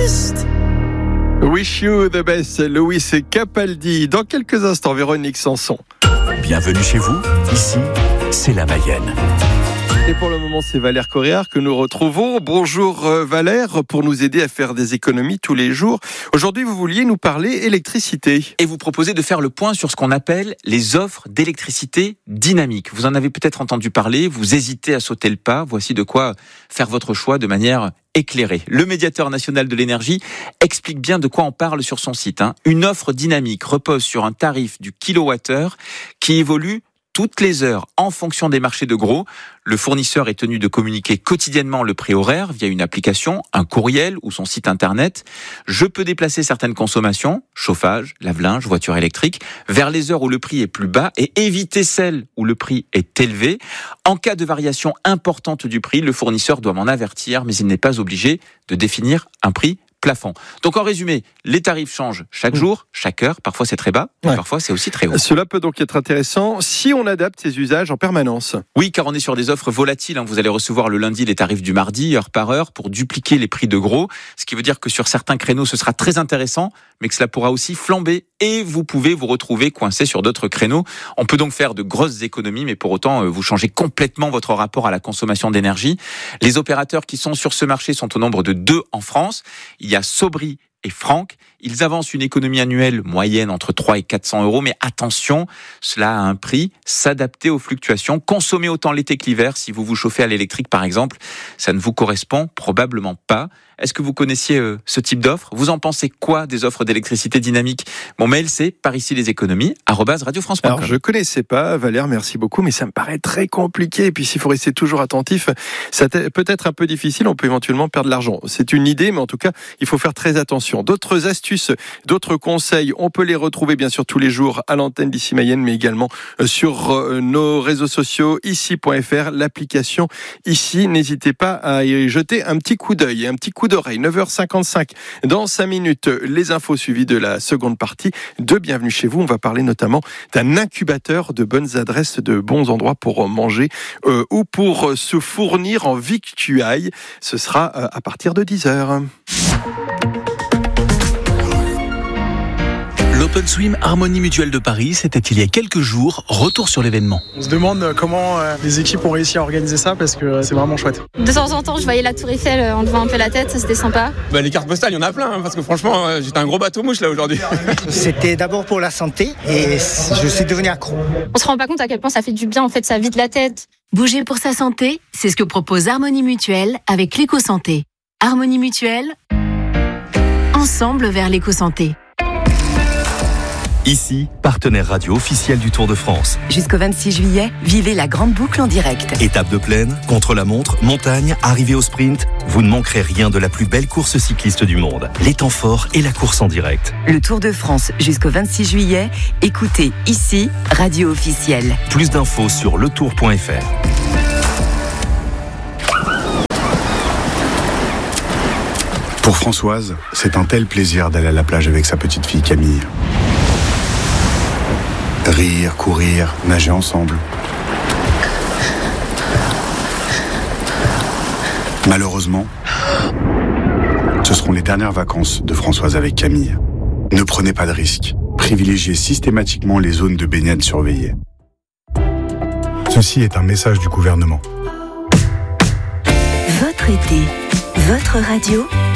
best. Wish you the best, Louis Capaldi. Dans quelques instants, Véronique Sanson. Bienvenue chez vous, ici, c'est la Mayenne. Et pour le moment, c'est Valère Coréard que nous retrouvons. Bonjour Valère, pour nous aider à faire des économies tous les jours. Aujourd'hui, vous vouliez nous parler électricité. Et vous proposez de faire le point sur ce qu'on appelle les offres d'électricité dynamique. Vous en avez peut-être entendu parler, vous hésitez à sauter le pas. Voici de quoi faire votre choix de manière éclairée. Le médiateur national de l'énergie explique bien de quoi on parle sur son site. Une offre dynamique repose sur un tarif du kilowattheure qui évolue toutes les heures en fonction des marchés de gros. Le fournisseur est tenu de communiquer quotidiennement le prix horaire via une application, un courriel ou son site internet. Je peux déplacer certaines consommations, chauffage, lave-linge, voiture électrique, vers les heures où le prix est plus bas et éviter celles où le prix est élevé. En cas de variation importante du prix, le fournisseur doit m'en avertir, mais il n'est pas obligé de définir un prix plafond. Donc en résumé, les tarifs changent chaque jour, chaque heure. Parfois c'est très bas, parfois c'est aussi très haut. Cela peut donc être intéressant si on adapte ses usages en permanence. Oui, car on est sur des offres volatiles. Vous allez recevoir le lundi les tarifs du mardi, heure par heure, pour dupliquer les prix de gros. Ce qui veut dire que sur certains créneaux, ce sera très intéressant, mais que cela pourra aussi flamber et vous pouvez vous retrouver coincé sur d'autres créneaux. On peut donc faire de grosses économies, mais pour autant, vous changez complètement votre rapport à la consommation d'énergie. Les opérateurs qui sont sur ce marché sont au nombre de 2 en France. Il y a Sobri et Franck. Ils avancent une économie annuelle moyenne entre 3 et 400 euros, mais attention, cela a un prix, s'adapter aux fluctuations, consommer autant l'été que l'hiver. Si vous vous chauffez à l'électrique par exemple, ça ne vous correspond probablement pas. Est-ce que vous connaissiez ce type d'offre ? Vous en pensez quoi des offres d'électricité dynamique ? Mon mail c'est paricileséconomies@radiofrance.com. Alors je connaissais pas, Valère, merci beaucoup, mais ça me paraît très compliqué. Et puis s'il faut rester toujours attentif, ça peut être un peu difficile, on peut éventuellement perdre de l'argent. C'est une idée, mais en tout cas, il faut faire très attention. D'autres astuces, d'autres conseils, on peut les retrouver bien sûr tous les jours à l'antenne d'Ici Mayenne, mais également sur nos réseaux sociaux, ici.fr, l'application Ici. N'hésitez pas à y jeter un petit coup d'œil et un petit coup d'oreille. 9h55, dans 5 minutes, les infos suivies de la seconde partie de Bienvenue chez vous. On va parler notamment d'un incubateur de bonnes adresses, de bons endroits pour manger ou pour se fournir en victuailles. Ce sera à partir de 10h. L'Open Swim Harmonie Mutuelle de Paris, c'était il y a quelques jours. Retour sur l'événement. On se demande comment les équipes ont réussi à organiser ça parce que c'est vraiment chouette. De temps en temps, je voyais la Tour Eiffel en levant un peu la tête, ça c'était sympa. Les cartes postales, il y en a plein, parce que franchement, j'étais un gros bateau mouche là aujourd'hui. C'était d'abord pour la santé et je suis devenu accro. On se rend pas compte à quel point ça fait du bien, en fait, ça vide la tête. Bouger pour sa santé, c'est ce que propose Harmonie Mutuelle avec l'éco-santé. Harmonie Mutuelle, ensemble vers l'éco-santé. Ici, partenaire radio officiel du Tour de France. Jusqu'au 26 juillet, vivez la grande boucle en direct. Étape de plaine, contre-la-montre, montagne, arrivée au sprint. Vous ne manquerez rien de la plus belle course cycliste du monde. Les temps forts et la course en direct. Le Tour de France jusqu'au 26 juillet. Écoutez Ici, radio officielle. Plus d'infos sur letour.fr. Pour Françoise, c'est un tel plaisir d'aller à la plage avec sa petite fille Camille. Rire, courir, nager ensemble. Malheureusement, ce seront les dernières vacances de Françoise avec Camille. Ne prenez pas de risques. Privilégiez systématiquement les zones de baignade surveillées. Ceci est un message du gouvernement. Votre été, votre radio,